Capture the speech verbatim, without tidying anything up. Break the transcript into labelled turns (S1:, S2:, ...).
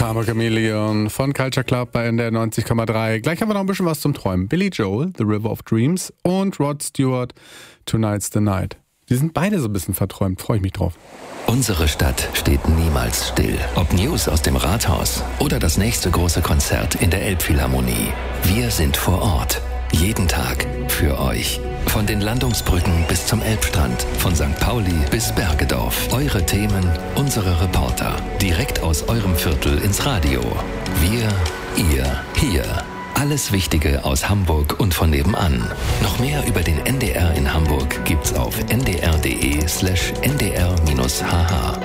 S1: Karma Chameleon von Culture Club bei N D R neunzig Komma drei. Gleich haben wir noch ein bisschen was zum Träumen. Billy Joel, The River of Dreams und Rod Stewart, Tonight's the Night. Die sind beide so ein bisschen verträumt, freue ich mich drauf.
S2: Unsere Stadt steht niemals still. Ob News aus dem Rathaus oder das nächste große Konzert in der Elbphilharmonie. Wir sind vor Ort. Jeden Tag für euch. Von den Landungsbrücken bis zum Elbstrand, von Sankt Pauli bis Bergedorf. Eure Themen, unsere Reporter. Direkt aus eurem Viertel ins Radio. Wir, ihr, hier. Alles Wichtige aus Hamburg und von nebenan. Noch mehr über den N D R in Hamburg gibt's auf n d r punkt d e slash n d r dash h h.